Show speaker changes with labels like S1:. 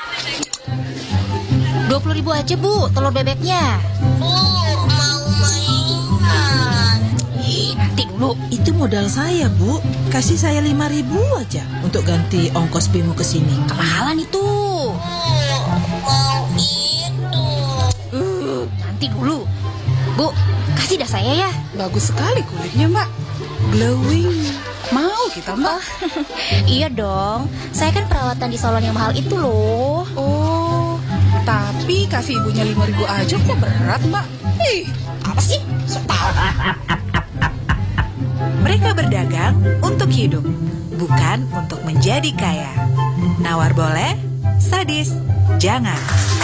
S1: 20.000 aja Bu, telur bebeknya.
S2: Mau mainan.
S1: Nanti dulu.
S3: Itu modal saya, Bu. Kasih saya 5.000 aja untuk ganti ongkos Bimo ke sini.
S1: Kemahalan itu.
S2: Mau itu.
S1: Nanti dulu. Bu, kasih dah saya ya.
S4: Bagus sekali kulitnya, Mbak. Glowing. Mau kita, Mbak?
S1: Iya dong. Saya kan perawatan di salon yang mahal itu loh.
S4: Oh, tapi kasih ibunya 5.000 aja kok berat, Mbak?
S1: Apa sih? Sok tahu.
S5: Mereka berdagang untuk hidup, bukan untuk menjadi kaya. Nawar boleh, sadis jangan.